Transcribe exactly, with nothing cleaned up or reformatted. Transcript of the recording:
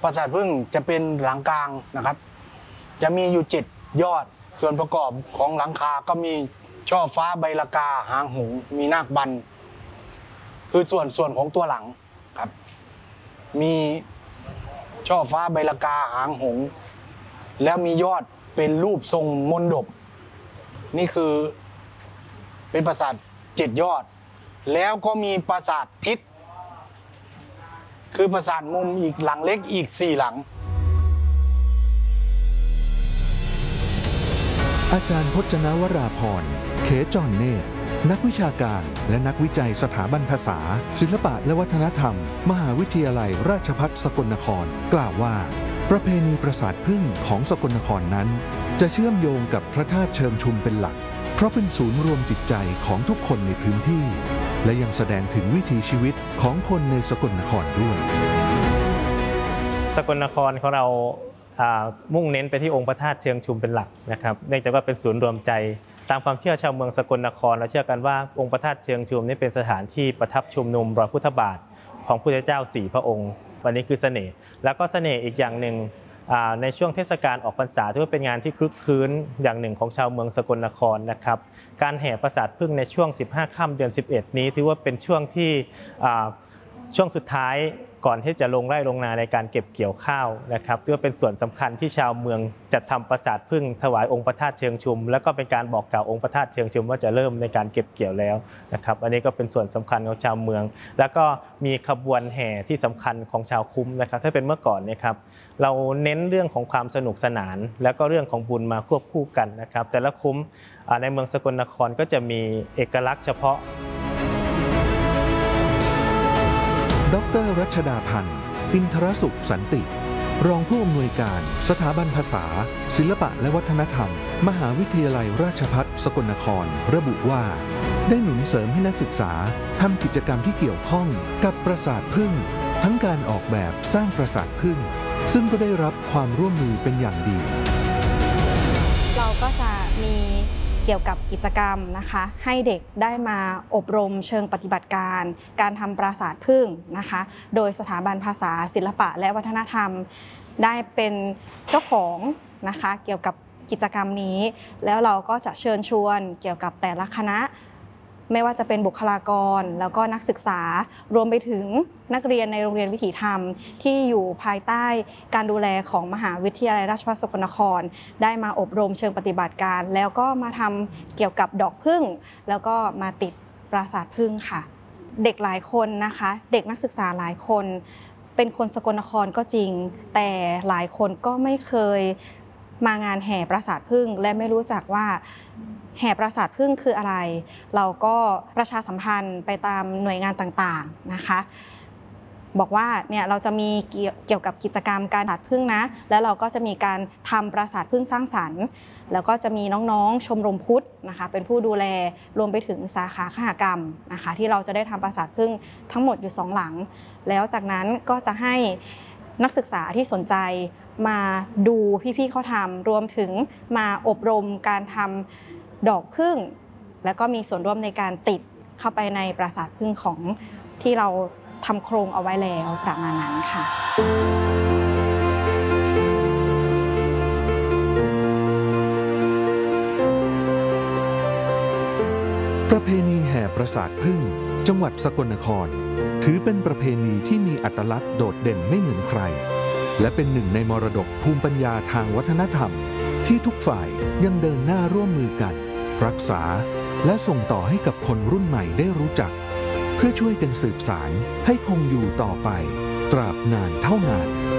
ปราสาทผึ้งจะเป็นหลังกลางนะครับจะมีอยู่เจ็ดยอดส่วนประกอบของหลังคาก็มีช่อฟ้าใบละกาหางหงส์มีนาคบันคือส่วนส่วนของตัวหลังครับมีช่อฟ้าใบละกาหางหงส์แล้วมียอดเป็นรูปทรงมนดบนี่คือเป็นปราสาทเจ็ดยอดแล้วก็มีปราสาททิศคือปราสาทมุมอีกหลังเล็กอีกสี่หลังอาจารย์พจนวราพรเขจรเนตรนักวิชาการและนักวิจัยสถาบันภาษาศิลปะและวัฒนธรรมมหาวิทยาลัยราชภัฏสกลนครกล่าวว่าประเพณีปราสาทผึ้งของสกลนครนั้นจะเชื่อมโยงกับพระธาตุเชิงชุมเป็นหลักเพราะเป็นศูนย์รวมจิตใจของทุกคนในพื้นที่และยังแสดงถึงวิถีชีวิตของคนในสกลนครด้วยสกลนครของเรามุ่งเน้นไปที่องค์พระธาตุเชิงชุมเป็นหลักนะครับเนื่องจากว่าเป็นศูนย์รวมใจตามความเชื่อชาวเมืองสกลนครเราเชื่อกันว่าองค์พระธาตุเชิงชุมนี้เป็นสถานที่ประทับชุมนุมรอยพุทธบาทของพระพุทธเจ้าสี่พระองค์วันนี้คือเสน่ห์แล้วก็เสน่ห์อีกอย่างหนึ่งในช่วงเทศกาลออกพรรษาถือว่าเป็นงานที่คลึกคลื้นอย่างหนึ่งของชาวเมืองสกลนครนะครับการแห่ปราสาทผึ้งในช่วงสิบห้าค่ำเดือนสิบเอ็ดนี้ถือว่าเป็นช่วงที่ช่วงสุดท้ายก่อนที่จะลงไร่ลงนาในการเก็บเกี่ยวข้าวนะครับถือว่าเป็นส่วนสำคัญที่ชาวเมืองจัดทำปราสาทผึ้งถวายองค์พระธาตุเชิงชุมแล้วก็เป็นการบอกกล่าวองค์พระธาตุเชิงชุมว่าจะเริ่มในการเก็บเกี่ยวแล้วนะครับอันนี้ก็เป็นส่วนสำคัญของชาวเมืองแล้วก็มีขบวนแห่ที่สำคัญของชาวคุ้มนะครับถ้าเป็นเมื่อก่อนเนี่ยครับเราเน้นเรื่องของความสนุกสนานแล้วก็เรื่องของบุญมาควบคู่กันนะครับแต่ละคุ้มในเมืองสกลนครก็จะมีเอกลักษณ์เฉพาะดร.รัชดาพันธ์อินทรสุขสันติรองผู้อำนวยการสถาบันภาษาศิลปะและวัฒนธรรมมหาวิทยาลัยราชภัฏสกลนครระบุว่าได้หนุนเสริมให้นักศึกษาทำกิจกรรมที่เกี่ยวข้องกับปราสาทผึ้งทั้งการออกแบบสร้างปราสาทผึ้งซึ่งก็ได้รับความร่วมมือเป็นอย่างดีเราก็จะมีเกี่ยวกับกิจกรรมนะคะให้เด็กได้มาอบรมเชิงปฏิบัติการการทำปราสาทผึ้งนะคะโดยสถาบันภาษาศิลปะและวัฒนธรรมได้เป็นเจ้าของนะคะเกี่ยวกับกิจกรรมนี้แล้วเราก็จะเชิญชวนเกี่ยวกับแต่ละคณะไม่ว่าจะเป็นบุคลากรแล้วก็นักศึกษารวมไปถึงนักเรียนในโรงเรียนวิถีธรรมที่อยู่ภายใต้การดูแลของมหาวิทยาลัยราชภัฏสกลนครได้มาอบรมเชิงปฏิบัติการแล้วก็มาทำเกี่ยวกับดอกผึ้งแล้วก็มาติดปราสาทผึ้งค่ะเด็กหลายคนนะคะเด็กนักศึกษาหลายคนเป็นคนสกลนครก็จริงแต่หลายคนก็ไม่เคยมางานแห่ปราสาทผึ้งและไม่รู้จักว่าแห่ปราสาทผึ้งคืออะไรเราก็ประชาสัมพันธ์ไปตามหน่วยงานต่างๆนะคะบอกว่าเนี่ยเราจะมีเกี่ยวกับกิจกรรมการปราสาทผึ้งนะแล้วเราก็จะมีการทำปราสาทผึ้งสร้างสรรค์แล้วก็จะมีน้องๆชมรมพุทธนะคะเป็นผู้ดูแลรวมไปถึงสาขาคหกรรมนะคะที่เราจะได้ทำปราสาทผึ้งทั้งหมดอยู่สองหลังแล้วจากนั้นก็จะให้นักศึกษาที่สนใจมาดูพี่ๆเขาทำรวมถึงมาอบรมการทำดอกผึ้งแล้วก็มีส่วนร่วมในการติดเข้าไปในปราสาทผึ้งของที่เราทำโครงเอาไว้แล้วประมาณนั้นค่ะประเพณีแห่ปราสาทผึ้งจังหวัดสกลนครถือเป็นประเพณีที่มีอัตลักษณ์โดดเด่นไม่เหมือนใครและเป็นหนึ่งในมรดกภูมิปัญญาทางวัฒนธรรมที่ทุกฝ่ายยังเดินหน้าร่วมมือกันรักษาและส่งต่อให้กับคนรุ่นใหม่ได้รู้จักเพื่อช่วยกันสืบสานให้คงอยู่ต่อไปตราบนานเท่านาน